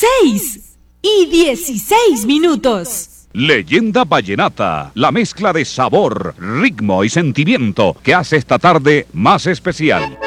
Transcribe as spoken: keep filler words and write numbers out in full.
seis y dieciséis minutos. Leyenda Vallenata, la mezcla de sabor, ritmo y sentimiento que hace esta tarde más especial.